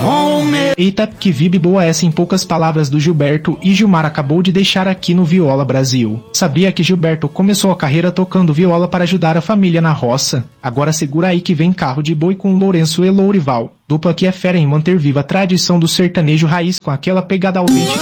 Eita, que vibe boa essa em poucas palavras do Gilberto, e Gilmar acabou de deixar aqui no Viola Brasil. Sabia que Gilberto começou a carreira tocando viola para ajudar a família na roça? Agora segura aí que vem Carro de Boi com Lourenço e Lourival. Dupla que é fera em manter viva a tradição do sertanejo raiz com aquela pegada autêntica.